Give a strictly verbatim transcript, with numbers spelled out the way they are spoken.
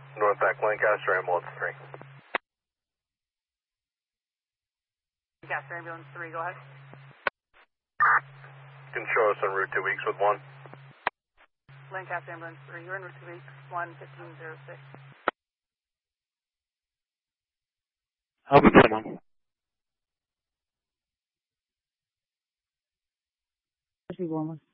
North Back Lancaster, ambulance three. Lancaster, ambulance three, go ahead. You can show us en route two weeks with one. Lancaster, ambulance three, you're en route two weeks, one fifteen zero six. I'll be someone. One.